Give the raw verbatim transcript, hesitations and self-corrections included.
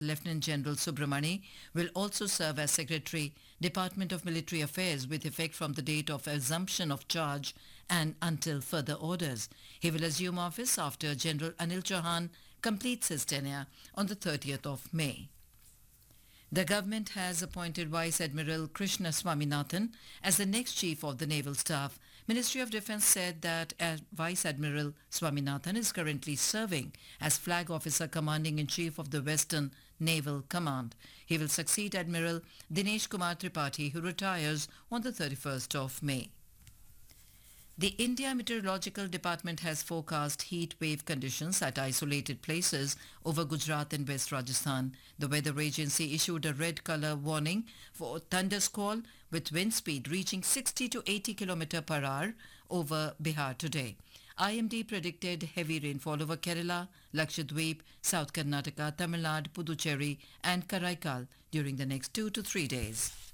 Lieutenant General Subramani will also serve as Secretary, Department of Military Affairs with effect from the date of assumption of charge and until further orders. He will assume office after General Anil Chauhan completes his tenure on the thirtieth of May. The government has appointed Vice Admiral Krishna Swaminathan as the next Chief of the Naval Staff. Ministry of Defence said that as Vice Admiral Swaminathan is currently serving as Flag Officer Commanding-in-Chief of the Western Naval Command. He will succeed Admiral Dinesh Kumar Tripathi, who retires on the thirty-first of May. The India Meteorological Department has forecast heat wave conditions at isolated places over Gujarat and West Rajasthan. The weather agency issued a red color warning for thundersquall with wind speed reaching sixty to eighty kilometers per hour over Bihar today. I M D predicted heavy rainfall over Kerala, Lakshadweep, South Karnataka, Tamil Nadu, Puducherry and Karaikal during the next two to three days.